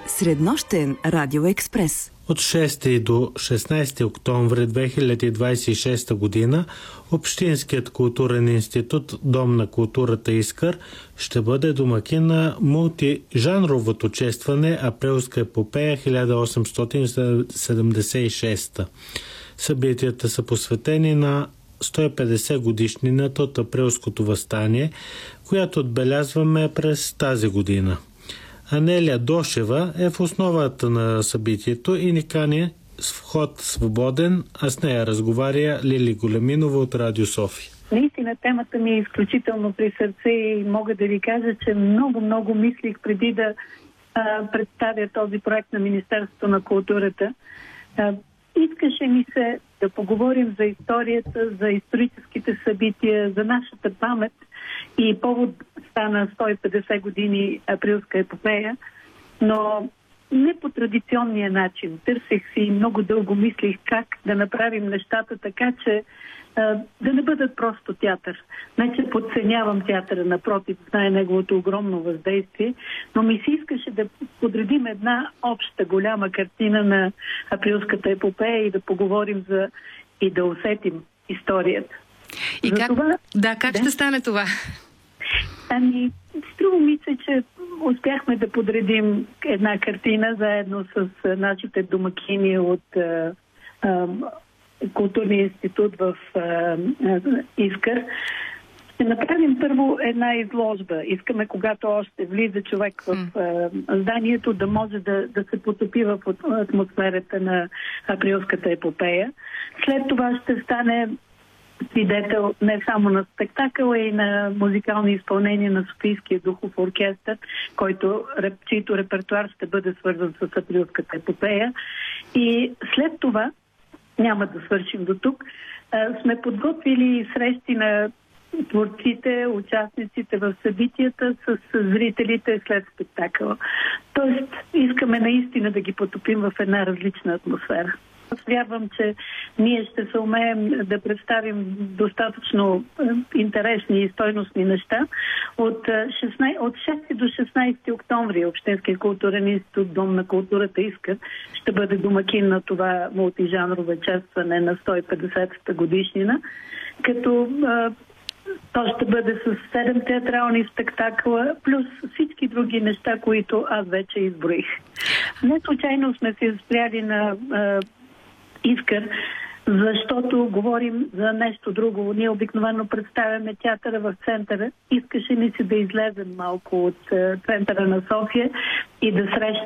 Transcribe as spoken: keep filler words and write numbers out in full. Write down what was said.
Среднощен радиоекспрес. От шести до шестнадесети октомври две хиляди двадесет и шеста година Общинският културен институт Дом на културата Искър ще бъде домакин на мултижанровото честване Априлска епопея хиляда осемстотин седемдесет и шеста. Събитията са посветени на сто и петдесет годишнината от Априлското въстание, която отбелязваме през тази година. Анелия Дошева е в основата на събитието и ни кани с вход свободен, а с нея разговаря Лили Големинова от Радио София. Наистина темата ми е изключително при сърце и мога да ви кажа, че много-много мислих преди да а, представя този проект на Министерството на културата. А, искаше ми се да поговорим за историята, за историческите събития, за нашата памет и повод стана сто и петдесет години Априлска епопея, но не по традиционния начин. Търсех си и много дълго мислих как да направим нещата така, че а, да не бъдат просто театър. Не, че подценявам театъра, напротив, знае неговото огромно въздействие, но ми се искаше да подредим една обща голяма картина на Априлската епопея и да поговорим за и да усетим историята. И за как, това, да, как да? ще стане това? Ами, струва ми се, че успяхме да подредим една картина заедно с нашите домакини от а, а, Културния институт в а, а, Искър. Ще направим първо една изложба. Искаме, когато още влиза човек в а, зданието, да може да, да се потопи в атмосферата на Априлската епопея. След това ще стане свидетел не само на спектакъл, и на музикални изпълнения на Софийския духов оркестър, който, чийто репертуар ще бъде свързан с Априлската епопея. И след това, няма да свършим до тук, сме подготвили срещи на творците, участниците в събитията с зрителите след спектакъла. Тоест, искаме наистина да ги потопим в една различна атмосфера. Аз вярвам, че ние ще се умеем да представим достатъчно интересни и стойностни неща. От, шестнадесети, от шести до шестнадесети октомври Общинския културен институт Дом на културата Искър ще бъде домакин на това мултижанрово честване на сто и петдесета годишнина, като а, то ще бъде с седем театрални спектакъла, плюс всички други неща, които аз вече изброих. Не случайно сме се спряли на а, Искър, защото говорим за нещо друго. Ние обикновено представяме театъра в центъра. Искаше ни се да излезем малко от центъра на София и да срещнем